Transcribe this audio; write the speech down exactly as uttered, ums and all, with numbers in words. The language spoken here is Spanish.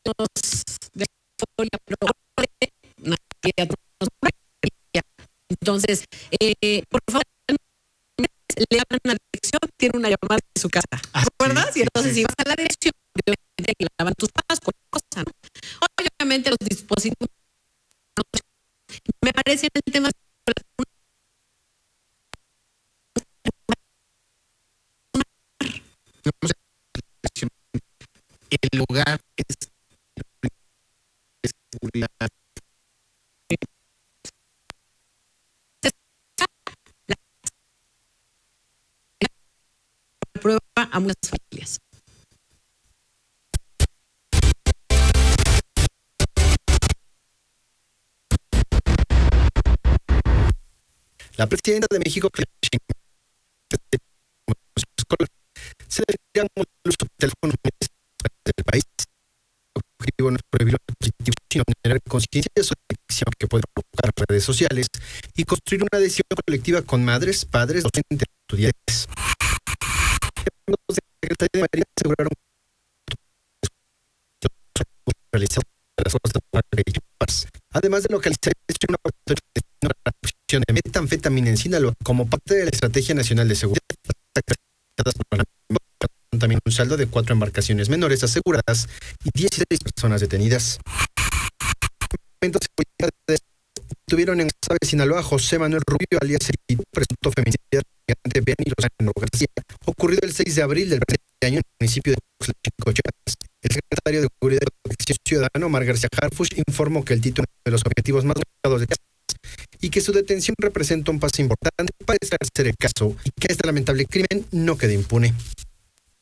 de historia, pero entonces, eh, por favor, le hablan a la dirección, tiene una llamada de su casa, ah, ¿recuerdas? sí, Y entonces, sí, si vas a la dirección, obviamente que lavan tus manos con cosa, ¿no? Obviamente los dispositivos, me parece el tema el lugar es seguridad. Prueba a muchas familias. La presidenta de México se dedica al uso de teléfonos del país. El objetivo no es prohibir los dispositivos, sino generar conciencia sobre la adicción que puede provocar redes sociales y construir una adhesión colectiva con madres, padres, docentes, estudiantes. Los secretarios de Marina aseguraron realizado las cosas de además de localizar una producción de metanfetamina en Sinaloa como parte de la Estrategia Nacional de Seguridad. También un saldo de cuatro embarcaciones menores aseguradas y dieciséis personas detenidas. Tuvieron en Guasave, Sinaloa, José Manuel Rubio, alias el presunto feminicida de Benny Lozano García, ocurrido el seis de abril del presente año en el municipio de Oxlachico. El secretario de Seguridad y Protección Ciudadana, Omar García Harfuch, informó que el título es uno de los objetivos más buscados de y que su detención representa un paso importante para esclarecer el caso y que este lamentable crimen no quede impune.